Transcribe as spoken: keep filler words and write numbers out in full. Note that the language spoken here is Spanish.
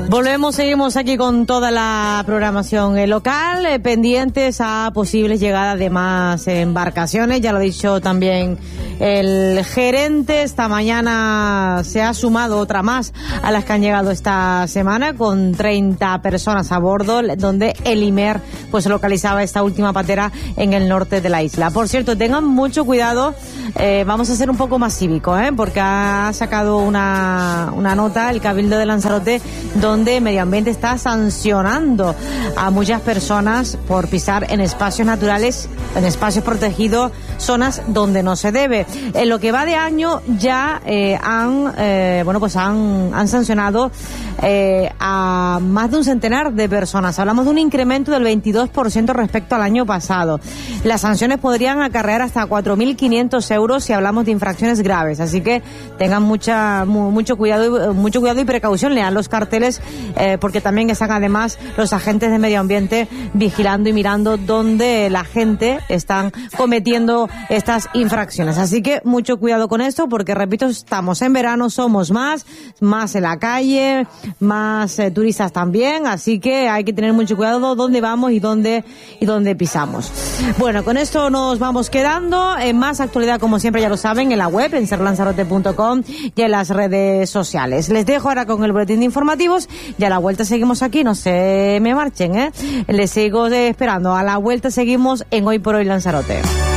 Volvemos, seguimos aquí con toda la programación eh, local, eh, pendientes a posibles llegadas de más embarcaciones. Ya lo ha dicho también el gerente, esta mañana se ha sumado otra más a las que han llegado esta semana, con treinta personas a bordo, donde el Imer pues localizaba esta última patera en el norte de la isla. Por cierto, tengan mucho cuidado, eh, vamos a ser un poco más cívicos, ¿eh? porque ha sacado una, una nota el Cabildo de Lanzarote, donde Medio Ambiente está sancionando a muchas personas por pisar en espacios naturales, en espacios protegidos, zonas donde no se debe. En lo que va de año ya eh, han eh, bueno pues han, han sancionado eh, a más de un centenar de personas. Hablamos de un incremento del veintidós por ciento respecto al año pasado. Las sanciones podrían acarrear hasta cuatro mil quinientos euros si hablamos de infracciones graves. Así que tengan mucha mu, mucho cuidado, mucho cuidado y precaución. Lean los carteles, eh, porque también están además los agentes de medio ambiente vigilando y mirando dónde la gente están cometiendo estas infracciones. Así que mucho cuidado con esto, porque repito, estamos en verano, somos más, más en la calle, más eh, turistas también, así que hay que tener mucho cuidado dónde vamos y dónde y dónde pisamos. Bueno, con esto nos vamos quedando. En más actualidad, como siempre, ya lo saben, en la web, en ser lanzarote punto com y en las redes sociales. Les dejo ahora con el boletín de informativos y a la vuelta seguimos aquí, no se me marchen, ¿eh? Les sigo esperando. A la vuelta seguimos en Hoy por Hoy Lanzarote.